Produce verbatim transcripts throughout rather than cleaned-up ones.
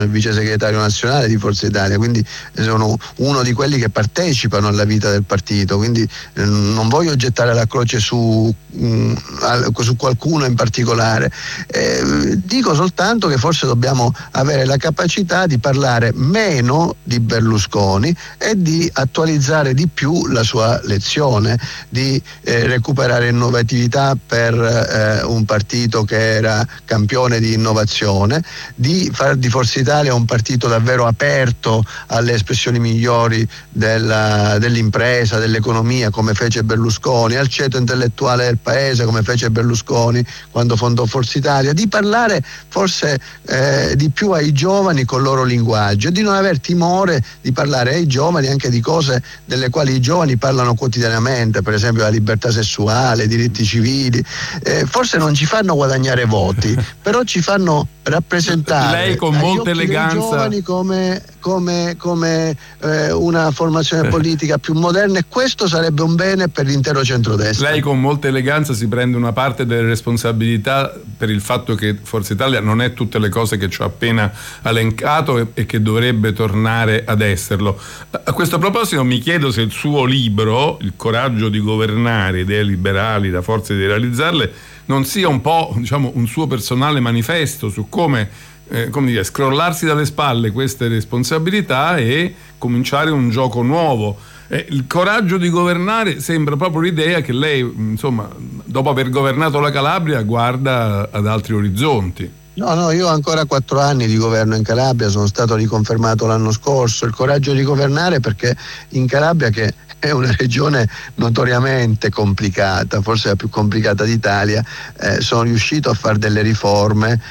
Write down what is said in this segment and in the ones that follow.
il vice segretario nazionale di Forza Italia, quindi sono uno di quelli che partecipano alla vita del partito, quindi eh, non voglio gettare la croce su, mh, su qualcuno in particolare, eh, dico soltanto che forse dobbiamo avere la capacità di parlare meno di Berlusconi e di attualizzare di più la sua lezione, di eh, recuperare innovatività per eh, un partito che era campione di innovazione, di far di Forza Italia un partito davvero aperto alle espressioni migliori della, dell'impresa, dell'economia, come fece Berlusconi, al ceto intellettuale del paese, come fece Berlusconi quando fondò Forza Italia, di parlare forse eh, di più ai giovani col loro linguaggio, di non aver timore di parlare ai giovani anche di cose delle quali i giovani parlano quotidianamente, per esempio la libertà sessuale, i diritti civili. Eh, forse non ci fanno guadagnare voti, però ci fanno rappresentare lei con molte i giovani come, come, come eh, una formazione politica più moderna, e questo sarebbe un bene per l'intero centrodestra. Lei con molta eleganza si prende una parte delle responsabilità per il fatto che Forza Italia non è tutte le cose che ci ho appena elencato e, e che dovrebbe tornare ad esserlo. A questo proposito mi chiedo se il suo libro, Il coraggio di governare, idee liberali, la forza di realizzarle, non sia un po', diciamo, un suo personale manifesto su come Eh, come dire, scrollarsi dalle spalle queste responsabilità e cominciare un gioco nuovo. Eh, il coraggio di governare sembra proprio l'idea che lei, insomma, dopo aver governato la Calabria, guarda ad altri orizzonti. No, no, io ho ancora quattro anni di governo in Calabria, sono stato riconfermato l'anno scorso. Il coraggio di governare perché in Calabria, che è una regione notoriamente complicata, forse la più complicata d'Italia, eh, sono riuscito a fare delle riforme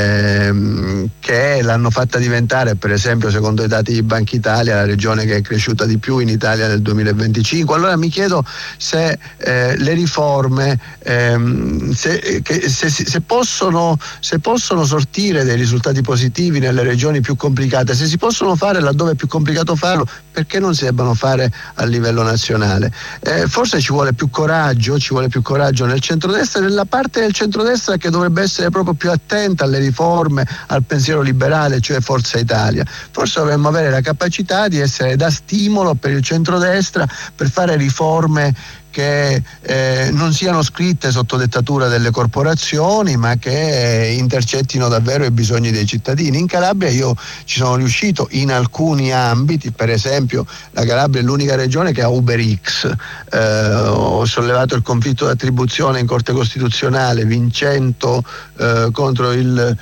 ehm, che l'hanno fatta diventare, per esempio, secondo i dati di Banca Italia, la regione che è cresciuta di più in Italia nel duemilaventicinque. Allora mi chiedo se eh, le riforme ehm, se, che, se, se, possono, se possono sortire dei risultati positivi nelle regioni più complicate, se si possono fare laddove è più complicato farlo, perché non si debbano fare a livello nazionale? Eh, forse ci vuole più coraggio, ci vuole più coraggio nel centrodestra, nella parte del centrodestra che dovrebbe essere proprio più attenta alle riforme, al pensiero liberale, cioè Forza Italia. Forse dovremmo avere la capacità di essere da stimolo per il centrodestra per fare riforme che eh, non siano scritte sotto dettatura delle corporazioni, ma che intercettino davvero i bisogni dei cittadini. In Calabria io ci sono riuscito in alcuni ambiti, per esempio la Calabria è l'unica regione che ha UberX, eh, ho sollevato il conflitto di attribuzione in Corte Costituzionale vincendo eh, contro il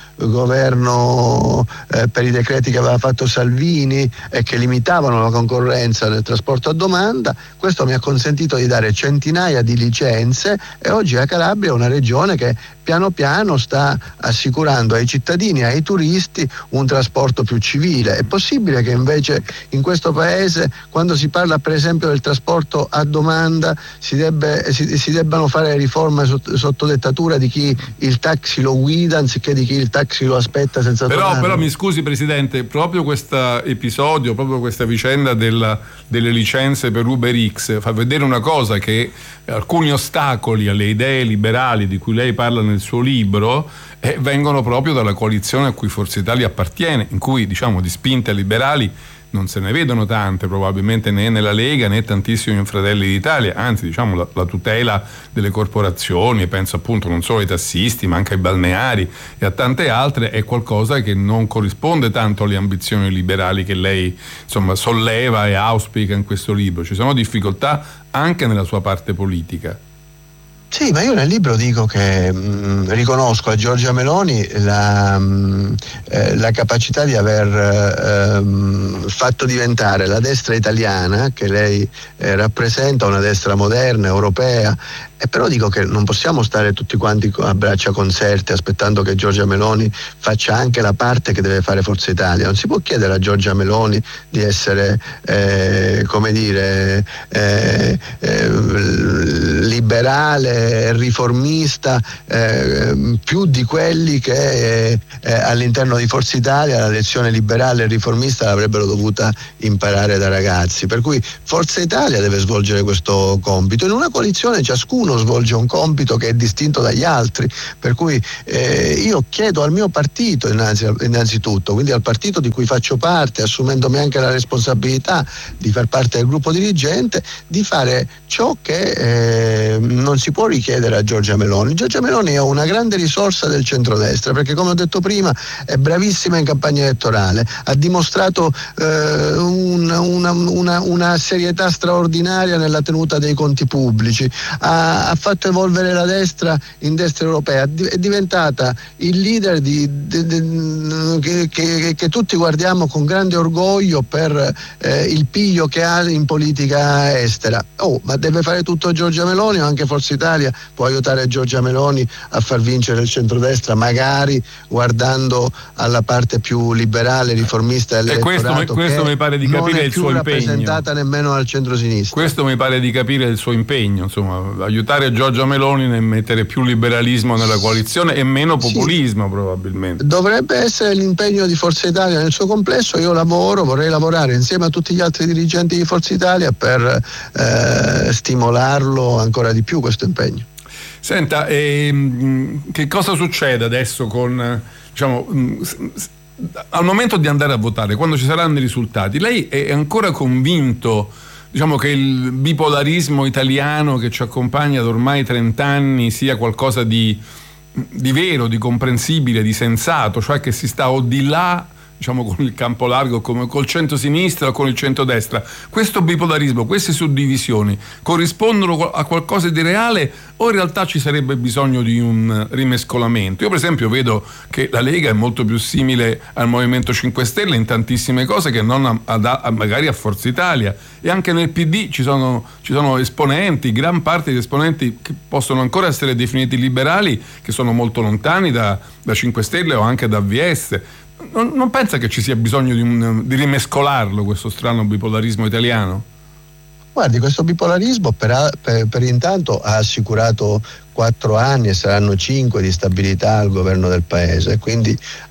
governo eh, per i decreti che aveva fatto Salvini e che limitavano la concorrenza nel trasporto a domanda. Questo mi ha consentito di dare centinaia di licenze e oggi la Calabria è una regione che piano piano sta assicurando ai cittadini e ai turisti un trasporto più civile. È possibile che invece in questo paese, quando si parla per esempio del trasporto a domanda, si, debbe, si, si debbano fare riforme sotto, sotto dettatura di chi il taxi lo guida anziché di chi il taxi lo aspetta senza però, tornare? Però mi scusi Presidente, proprio questo episodio, proprio questa vicenda della, delle licenze per UberX fa vedere una cosa, che alcuni ostacoli alle idee liberali di cui lei parla nel suo libro eh, vengono proprio dalla coalizione a cui Forza Italia appartiene, in cui, diciamo, di spinte liberali non se ne vedono tante, probabilmente né nella Lega né tantissimi in Fratelli d'Italia, anzi, diciamo, la, la tutela delle corporazioni, e penso appunto non solo ai tassisti ma anche ai balneari e a tante altre, è qualcosa che non corrisponde tanto alle ambizioni liberali che lei, insomma, solleva e auspica in questo libro. Ci sono difficoltà anche nella sua parte politica. Sì, ma io nel libro dico che mh, riconosco a Giorgia Meloni la, mh, eh, la capacità di aver eh, mh, fatto diventare la destra italiana, che lei eh, rappresenta, una destra moderna, europea, e però dico che non possiamo stare tutti quanti a braccia conserte aspettando che Giorgia Meloni faccia anche la parte che deve fare Forza Italia. Non si può chiedere a Giorgia Meloni di essere, eh, come dire, eh, eh, liberale, riformista, eh, più di quelli che eh, all'interno di Forza Italia la lezione liberale e riformista l'avrebbero dovuta imparare da ragazzi. Per cui Forza Italia deve svolgere questo compito in una coalizione, ciascuno ognuno svolge un compito che è distinto dagli altri, per cui eh, io chiedo al mio partito innanzi, innanzitutto, quindi al partito di cui faccio parte, assumendomi anche la responsabilità di far parte del gruppo dirigente, di fare ciò che eh, non si può richiedere a Giorgia Meloni. Giorgia Meloni è una grande risorsa del centrodestra, perché come ho detto prima è bravissima in campagna elettorale, ha dimostrato eh, un, una, una, una serietà straordinaria nella tenuta dei conti pubblici, ha, ha fatto evolvere la destra in destra europea, è diventata il leader di, di, di, che, che, che tutti guardiamo con grande orgoglio per eh, il piglio che ha in politica estera. Oh, ma deve fare tutto Giorgia Meloni o anche Forza Italia può aiutare Giorgia Meloni a far vincere il centrodestra, magari guardando alla parte più liberale, riformista dell'elettorato, e questo, questo mi pare di capire il suo impegno, non è più rappresentata nemmeno al centro-sinistra. Questo mi pare di capire il suo impegno, insomma, aiutare Giorgia Meloni nel mettere più liberalismo nella coalizione e meno populismo, sì, probabilmente. Dovrebbe essere l'impegno di Forza Italia nel suo complesso. Io lavoro, vorrei lavorare insieme a tutti gli altri dirigenti di Forza Italia per eh, stimolarlo ancora di più questo impegno. Senta, ehm, che cosa succede adesso con, diciamo, al momento di andare a votare, quando ci saranno i risultati? Lei è ancora convinto, diciamo, che il bipolarismo italiano che ci accompagna da ormai trent'anni sia qualcosa di, di vero, di comprensibile, di sensato, cioè che si sta o di là, diciamo, con il campo largo, come col centro-sinistra o con il centro-destra? Questo bipolarismo, queste suddivisioni corrispondono a qualcosa di reale o in realtà ci sarebbe bisogno di un rimescolamento? Io per esempio vedo che la Lega è molto più simile al Movimento cinque Stelle in tantissime cose che non a, a, a, magari a Forza Italia, e anche nel P D ci sono, ci sono esponenti, gran parte degli esponenti che possono ancora essere definiti liberali, che sono molto lontani da, da cinque Stelle o anche da V S. Non, non pensa che ci sia bisogno di, un, di rimescolarlo, questo strano bipolarismo italiano? Guardi, questo bipolarismo per, per, per intanto ha assicurato quattro anni e saranno cinque di stabilità al governo del paese, quindi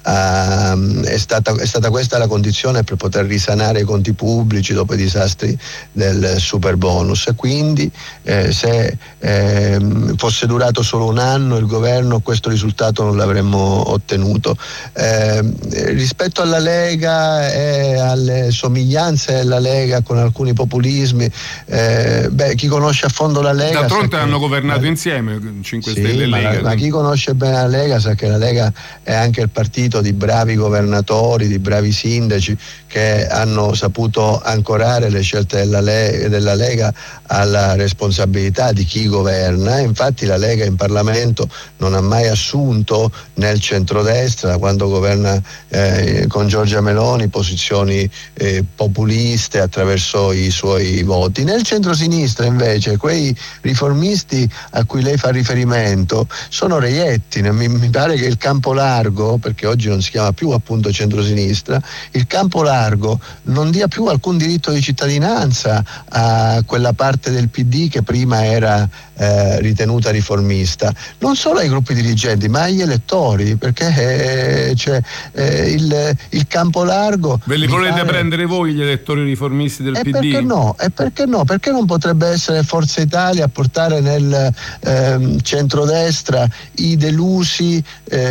uh, è, stata, è stata questa la condizione per poter risanare i conti pubblici dopo i disastri del super bonus, e quindi eh, se eh, fosse durato solo un anno il governo questo risultato non l'avremmo ottenuto. Eh, rispetto alla Lega e alle somiglianze della Lega con alcuni populismi, eh, beh, chi conosce a fondo la Lega d'altronde hanno governato eh, insieme cinque Stelle sì, e Lega. Ma, ma chi conosce bene la Lega sa che la Lega è anche il partito di bravi governatori, di bravi sindaci che hanno saputo ancorare le scelte della, Le- della Lega alla responsabilità di chi governa. Infatti la Lega in Parlamento non ha mai assunto nel centrodestra, quando governa eh, con Giorgia Meloni, posizioni eh, populiste attraverso i suoi voti. Nel centrosinistra invece quei riformisti a cui lei fa riferimento sono reietti. Mi, mi pare che il campo largo, perché oggi non si chiama più appunto centrosinistra, il campo largo non dia più alcun diritto di cittadinanza a quella parte del P D che prima era eh, ritenuta riformista, non solo ai gruppi dirigenti ma agli elettori, perché eh, cioè, eh, il, il campo largo. Ve li volete pare... prendere voi gli elettori riformisti del e P D? Perché no? E perché no? Perché non potrebbe essere Forza Italia a portare nel eh, centrodestra i delusi,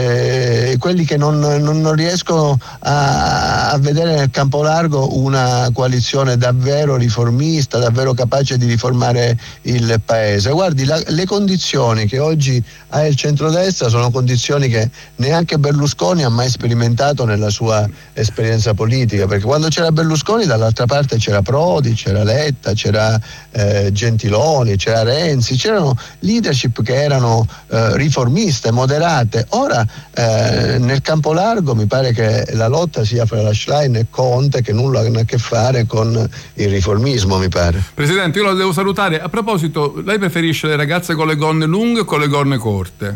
eh, quelli che non, non, non riescono a, a vedere nel campo largo una coalizione davvero riformista, davvero capace di riformare il paese? Guardi, la, le condizioni che oggi ha il centrodestra sono condizioni che neanche Berlusconi ha mai sperimentato nella sua esperienza politica, perché quando c'era Berlusconi dall'altra parte c'era Prodi, c'era Letta, c'era eh, Gentiloni, c'era Renzi, c'erano leadership che erano eh, riformiste, moderate. Ora eh, nel campo largo mi pare che la lotta sia fra la Schlein e Conte, che nulla hanno a che fare con il riformismo, mi pare. Presidente, io la devo salutare. A proposito, lei preferisce le ragazze con le gonne lunghe o con le gonne corte?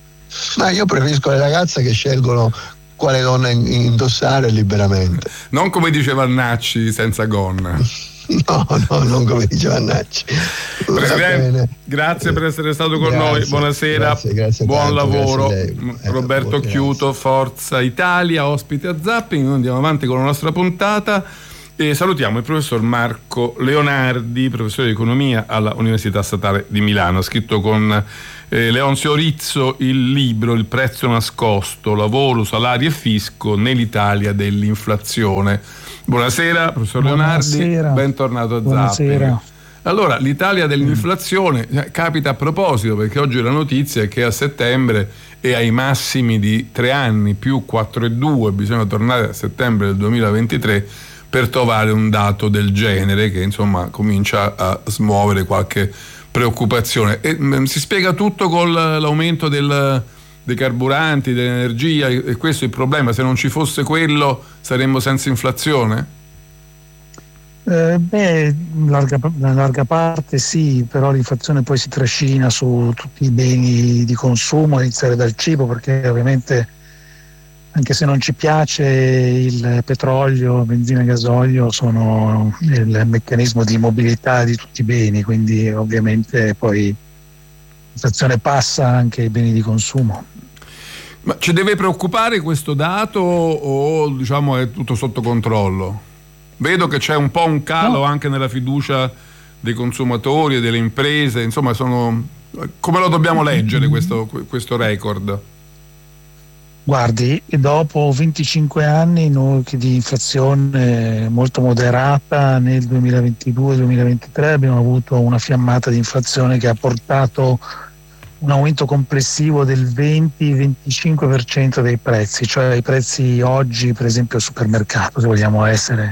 Ma io preferisco le ragazze che scelgono quale donna indossare liberamente. Non come diceva Vannacci, senza gonna. No, no, non come diceva Nacci. Presidente, grazie per essere stato con grazie, noi, buonasera, grazie, grazie buon tanto, lavoro. eh, Roberto lavoro, Chiuto, Forza Italia, ospite a Zapping. Noi andiamo avanti con la nostra puntata E salutiamo il professor Marco Leonardi, professore di economia alla Università Statale di Milano. Ha scritto con eh, Leonzio Rizzo il libro Il prezzo nascosto, lavoro, salari e fisco nell'Italia dell'inflazione. Buonasera professor Buonasera. Leonardi, bentornato a Zapping. Allora, l'Italia dell'inflazione mm. capita a proposito, perché oggi la notizia è che a settembre è ai massimi di tre anni, più quattro virgola due, bisogna tornare a settembre del duemilaventitré per trovare un dato del genere che insomma comincia a smuovere qualche preoccupazione. E, mh, si spiega tutto con l'aumento del, dei carburanti, dell'energia, e questo è il problema. Se non ci fosse quello saremmo senza inflazione? Eh, beh, in larga, in larga parte sì, però l'inflazione poi si trascina su tutti i beni di consumo, a iniziare dal cibo, perché ovviamente anche se non ci piace, il petrolio, benzina e gasolio sono il meccanismo di mobilità di tutti i beni, quindi ovviamente poi l'inflazione passa anche ai beni di consumo. Ma ci deve preoccupare questo dato o diciamo è tutto sotto controllo? Vedo che c'è un po' un calo no. anche nella fiducia dei consumatori e delle imprese, insomma sono... come lo dobbiamo leggere questo, questo record? Guardi, dopo venticinque anni noi di inflazione molto moderata, nel duemilaventidue duemilaventitré abbiamo avuto una fiammata di inflazione che ha portato un aumento complessivo del venti venticinque per cento dei prezzi, cioè i prezzi oggi per esempio al supermercato, se vogliamo essere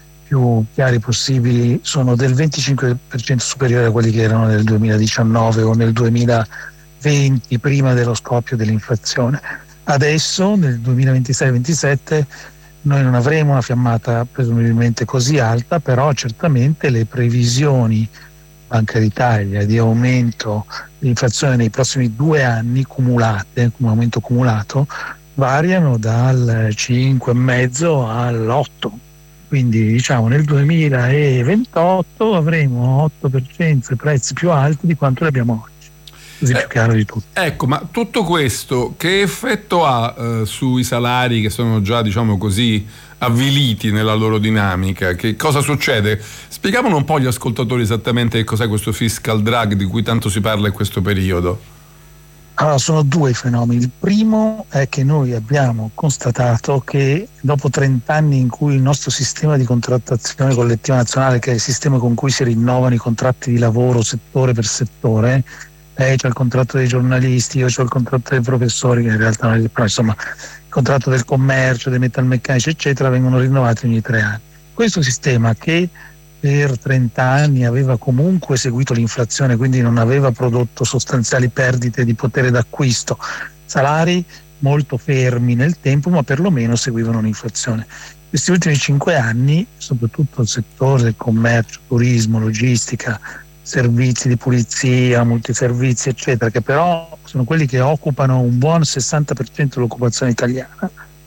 più chiari possibili, sono del venticinque per cento superiori a quelli che erano nel duemiladiciannove o nel duemilaventi, prima dello scoppio dell'inflazione. Adesso nel duemilaventisei ventisette noi non avremo una fiammata presumibilmente così alta, però certamente le previsioni Banca d'Italia di aumento dell'inflazione nei prossimi due anni cumulate, come aumento cumulato, variano dal cinque virgola cinque all'otto. Quindi diciamo nel duemilaventotto avremo otto per cento prezzi più alti di quanto li abbiamo oggi. Così più chiaro di tutto. Ecco, ma tutto questo che effetto ha eh, sui salari che sono già, diciamo così, avviliti nella loro dinamica? Che cosa succede? Spieghiamolo un po' agli ascoltatori esattamente che cos'è questo fiscal drag di cui tanto si parla in questo periodo. Allora, sono due i fenomeni. Il primo è che noi abbiamo constatato che dopo trenta anni in cui il nostro sistema di contrattazione collettiva nazionale, che è il sistema con cui si rinnovano i contratti di lavoro settore per settore, lei c'è il contratto dei giornalisti, io c'ho il contratto dei professori, che in realtà non è, però insomma il contratto del commercio, dei metalmeccanici eccetera, vengono rinnovati ogni tre anni. Questo sistema che per trenta anni aveva comunque seguito l'inflazione, quindi non aveva prodotto sostanziali perdite di potere d'acquisto, salari molto fermi nel tempo, ma perlomeno seguivano l'inflazione. Questi ultimi cinque anni, soprattutto il settore del commercio, turismo, logistica, servizi di pulizia, multiservizi eccetera, che però sono quelli che occupano un buon sessanta per cento dell'occupazione italiana,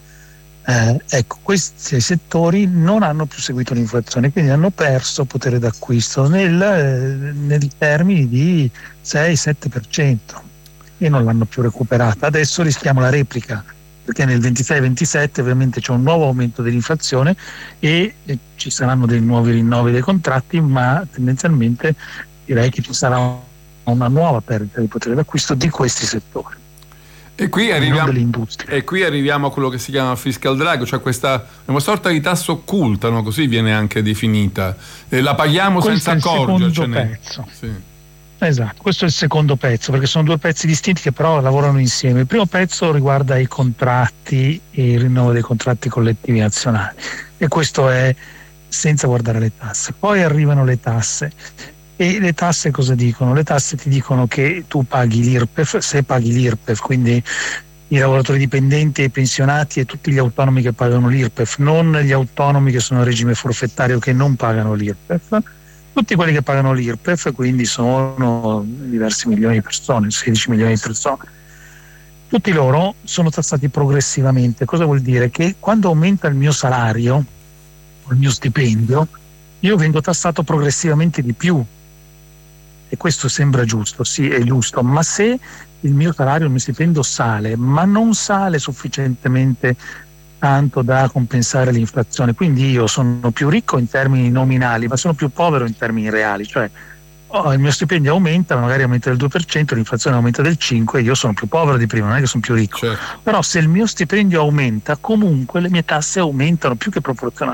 eh, ecco, questi settori non hanno più seguito l'inflazione, quindi hanno perso potere d'acquisto nel, eh, nei termini di sei sette per cento e non l'hanno più recuperata. Adesso rischiamo la replica, perché nel ventisei ventisette ovviamente c'è un nuovo aumento dell'inflazione e, e ci saranno dei nuovi rinnovi dei contratti, ma tendenzialmente direi che ci sarà una nuova perdita di potere d'acquisto di questi settori. E qui, arriviamo, e qui arriviamo a quello che si chiama fiscal drag, cioè questa una sorta di tassa occulta, no? Così viene anche definita. E la paghiamo questo senza accorgercene. Sì. Esatto, questo è il secondo pezzo, perché sono due pezzi distinti che però lavorano insieme. Il primo pezzo riguarda i contratti e il rinnovo dei contratti collettivi nazionali, e questo è senza guardare le tasse. Poi arrivano le tasse. E le tasse cosa dicono? Le tasse ti dicono che tu paghi l'I R P E F, se paghi l'I R P E F, quindi i lavoratori dipendenti e i pensionati e tutti gli autonomi che pagano l'I R P E F, non gli autonomi che sono a regime forfettario che non pagano l'I R P E F, tutti quelli che pagano l'I R P E F, quindi sono diversi milioni di persone, sedici milioni di persone, tutti loro sono tassati progressivamente. Cosa vuol dire? Che quando aumenta il mio salario o il mio stipendio, io vengo tassato progressivamente di più. E questo sembra giusto, sì, è giusto, ma se il mio salario, il mio stipendio sale, ma non sale sufficientemente tanto da compensare l'inflazione, quindi io sono più ricco in termini nominali, ma sono più povero in termini reali, cioè oh, il mio stipendio aumenta, magari aumenta del due per cento, l'inflazione aumenta del cinque per cento, io sono più povero di prima, non è che sono più ricco. Certo. Però se il mio stipendio aumenta, comunque le mie tasse aumentano più che